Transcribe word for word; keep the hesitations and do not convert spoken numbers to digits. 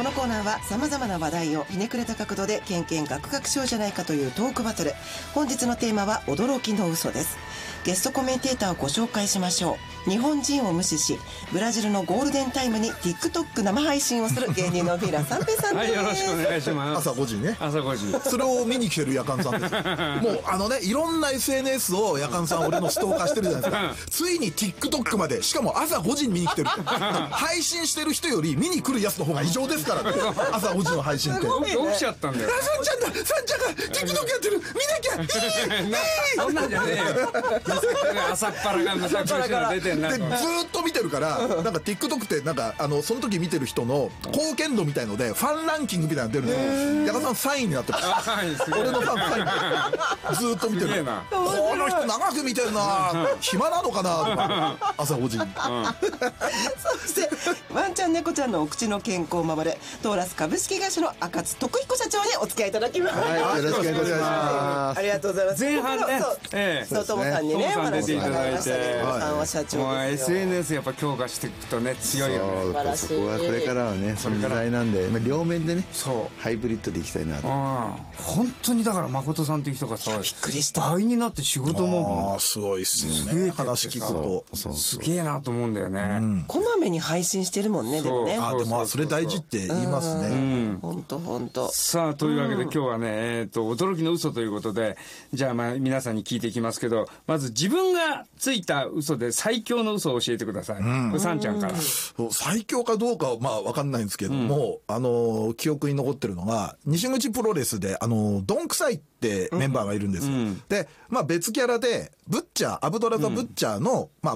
このコーナーは様々な話題をひねくれた角度でケンケンガクガクしようじゃないかというトークバトル。本日のテーマは驚きの嘘です。ゲストコメンテーターをご紹介しましょう。日本人を無視しブラジルのゴールデンタイムに TikTok 生配信をする芸人のフィーラー三平さんです。 はい、よろしくお願いします。 朝ごじね。 朝ごじ。 それを見に来てる夜間さんです。もうあのね、いろんな エスエヌエス を夜間さん俺のストーカーしてるじゃないですか。ついに TikTok まで、しかも朝ごじに見に来てる。配信してる人より見に来るやつの方が異常ですからね。朝ごじの配信って。 どうしちゃったんだよ。 あ、さんちゃんだ、さんちゃんが TikTok やってる、見なきゃ、いい、いい。 そんなんじゃねえよ。朝っぱらがむさくしが出てんな。 でずーっと見てるから、なんか TikTok ってなんかあのその時見てる人の貢献度みたいのでファンランキングみたいなの出るんですよ。矢田さんさんいになってます。俺のファンさんい。ずーっと見てる。この人長く見てるな。暇なのかなとか。朝ごじに。 そしてワンちゃん猫ちゃんのお口の健康を守れトーラス株式会社の赤津徳彦社長にお付き合いいただきます。 はい、よろしくお願いします。 ありがとうございます。 前半ね、 ええ、そうともさんにねお話伺いましたけど、さんは社長ですよ。 もう エスエヌエス やっぱ強化していくとね強いよね。 素晴らしい。そこはこれからはねその時代なんで、まあ、両面でねそうハイブリッドでいきたいなと。 本当にだから誠さんっていう人がさびっくりした。 倍になって仕事もああすごいっすね。話聞くとすげえなと思うんだよね。 こまめに配信してるもんね。でもね。 あでもそれ大事って言いますね。 本当本当。 さあというわけで今日はねえっと驚きの嘘ということで、じゃあまあ皆さんに聞いていきますけど、まず自分がついた嘘で最強の嘘を教えてください。これさんちゃんから。 最強かどうかはまあ分かんないんですけども、うん、あの記憶に残ってるのが西口プロレスであのドンクサイってメンバーがいるんですよ、うん、でまあ別キャラでブッチャーアブドラザ・ブッチャーの、うん、まあ